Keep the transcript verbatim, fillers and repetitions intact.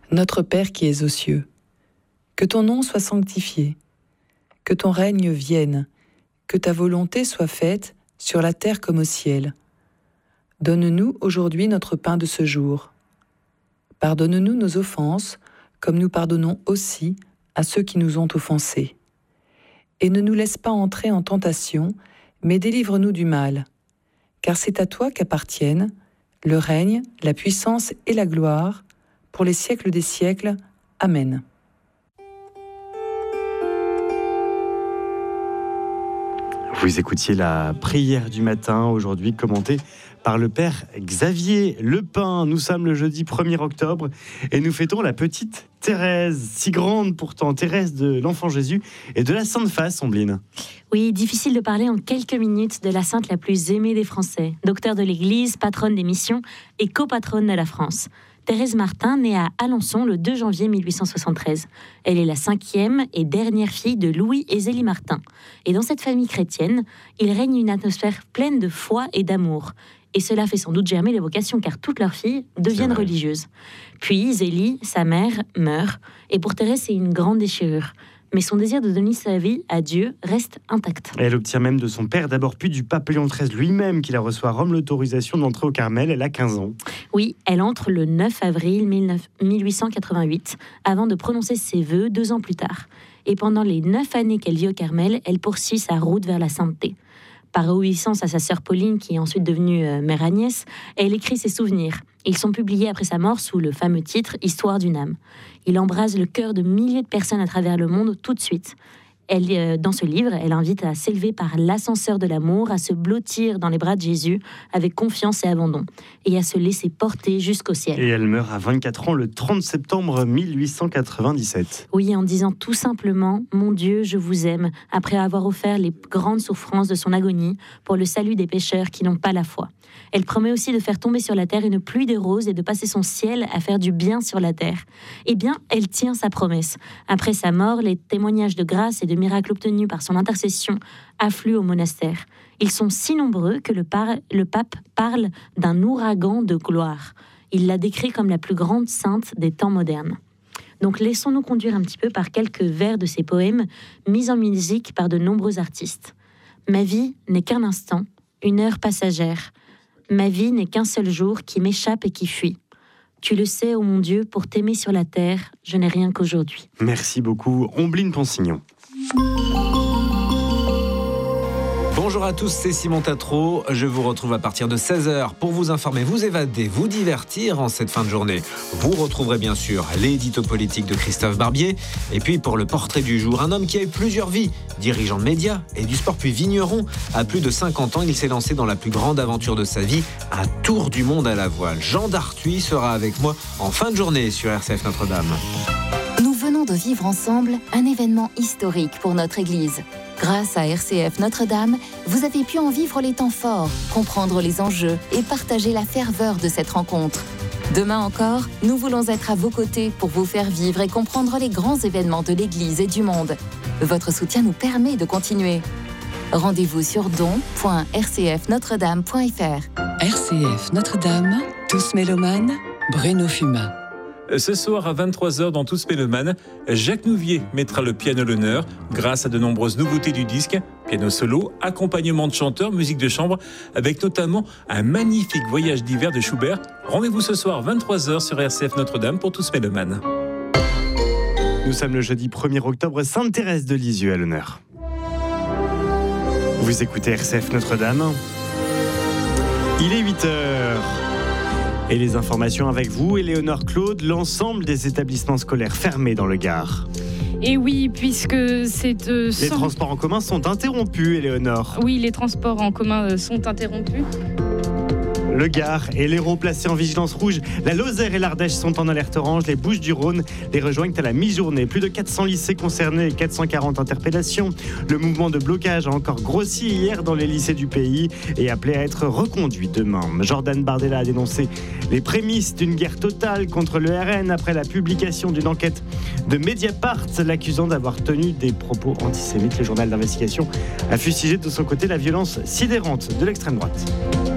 Notre Père qui es aux cieux, que ton nom soit sanctifié, que ton règne vienne, que ta volonté soit faite sur la terre comme au ciel. Donne-nous aujourd'hui notre pain de ce jour. Pardonne-nous nos offenses, comme nous pardonnons aussi à ceux qui nous ont offensés. Et ne nous laisse pas entrer en tentation, mais délivre-nous du mal. Car c'est à toi qu'appartiennent le règne, la puissance et la gloire, pour les siècles des siècles. Amen. Vous écoutiez la prière du matin, aujourd'hui commentée par le Père Xavier Lepin. Nous sommes le jeudi premier octobre et nous fêtons la petite Thérèse, si grande pourtant, Thérèse de l'Enfant Jésus et de la Sainte Face, Ombline. Oui, difficile de parler en quelques minutes de la sainte la plus aimée des Français, docteur de l'Église, patronne des missions et copatronne de la France. Thérèse Martin naît à Alençon le deux janvier mille huit cent soixante-treize. Elle est la cinquième et dernière fille de Louis et Zélie Martin. Et dans cette famille chrétienne, il règne une atmosphère pleine de foi et d'amour. Et cela fait sans doute germer les vocations, car toutes leurs filles deviennent religieuses. Puis Zélie, sa mère, meurt. Et pour Thérèse, c'est une grande déchirure. Mais son désir de donner sa vie à Dieu reste intact. Elle obtient même de son père d'abord, puis du pape Léon treize lui-même, qui la reçoit à Rome, l'autorisation d'entrer au Carmel. Elle a quinze ans. Oui, elle entre le neuf avril mille huit cent quatre-vingt-huit, avant de prononcer ses vœux deux ans plus tard. Et pendant les neuf années qu'elle vit au Carmel, elle poursuit sa route vers la sainteté. Par obéissance à sa sœur Pauline, qui est ensuite devenue euh, mère Agnès, elle écrit ses souvenirs. Ils sont publiés après sa mort sous le fameux titre « Histoire d'une âme ». Il embrase le cœur de milliers de personnes à travers le monde tout de suite. Elle, euh, dans ce livre, elle invite à s'élever par l'ascenseur de l'amour, à se blottir dans les bras de Jésus avec confiance et abandon, et à se laisser porter jusqu'au ciel. Et elle meurt à vingt-quatre ans le trente septembre mille huit cent quatre-vingt-dix-sept. Oui, en disant tout simplement « Mon Dieu, je vous aime », après avoir offert les grandes souffrances de son agonie pour le salut des pécheurs qui n'ont pas la foi. Elle promet aussi de faire tomber sur la terre une pluie de roses et de passer son ciel à faire du bien sur la terre. Eh bien, elle tient sa promesse. Après sa mort, les témoignages de grâce et de miracles obtenus par son intercession affluent au monastère. Ils sont si nombreux que le, par- le pape parle d'un ouragan de gloire. Il la décrit comme la plus grande sainte des temps modernes. Donc laissons-nous conduire un petit peu par quelques vers de ses poèmes, mis en musique par de nombreux artistes. Ma vie n'est qu'un instant, une heure passagère. Ma vie n'est qu'un seul jour qui m'échappe et qui fuit. Tu le sais, ô mon Dieu, pour t'aimer sur la terre, je n'ai rien qu'aujourd'hui. Merci beaucoup, Ombline Ponsignon. Bonjour à tous, c'est Simon Tatro. Je vous retrouve à partir de seize heures pour vous informer, vous évader, vous divertir en cette fin de journée. Vous retrouverez bien sûr l'édito politique de Christophe Barbier. Et puis pour le portrait du jour, un homme qui a eu plusieurs vies, dirigeant de médias et du sport puis vigneron. À plus de cinquante ans, il s'est lancé dans la plus grande aventure de sa vie, un tour du monde à la voile. Jean Darthuis sera avec moi en fin de journée sur R C F Notre-Dame. Nous venons de vivre ensemble un événement historique pour notre Église. Grâce à R C F Notre-Dame, vous avez pu en vivre les temps forts, comprendre les enjeux et partager la ferveur de cette rencontre. Demain encore, nous voulons être à vos côtés pour vous faire vivre et comprendre les grands événements de l'Église et du monde. Votre soutien nous permet de continuer. Rendez-vous sur don point r c f notre dame point f r. R C F Notre-Dame, tous mélomanes, Bruno Fumin. Ce soir à vingt-trois heures dans Tous Mélomanes, Jacques Nouvier mettra le piano à l'honneur grâce à de nombreuses nouveautés du disque, piano solo, accompagnement de chanteurs, musique de chambre, avec notamment un magnifique voyage d'hiver de Schubert. Rendez-vous ce soir vingt-trois heures sur R C F Notre-Dame pour Tous Mélomanes. Nous sommes le jeudi premier octobre, Sainte Thérèse de Lisieux à l'honneur. Vous écoutez R C F Notre-Dame. Il est huit heures. Et les informations avec vous, Éléonore Claude, l'ensemble des établissements scolaires fermés dans le Gard. Et oui, puisque c'est... Euh, les sans... transports en commun sont interrompus, Éléonore. Oui, les transports en commun sont interrompus. Le Gard et l'Hérault placés en vigilance rouge. La Lozère et l'Ardèche sont en alerte orange. Les Bouches-du-Rhône les rejoignent à la mi-journée. Plus de quatre cents lycées concernés et quatre cent quarante interpellations. Le mouvement de blocage a encore grossi hier dans les lycées du pays et appelé à être reconduit demain. Jordan Bardella a dénoncé les prémices d'une guerre totale contre le R N après la publication d'une enquête de Mediapart l'accusant d'avoir tenu des propos antisémites. Le journal d'investigation a fustigé de son côté la violence sidérante de l'extrême droite.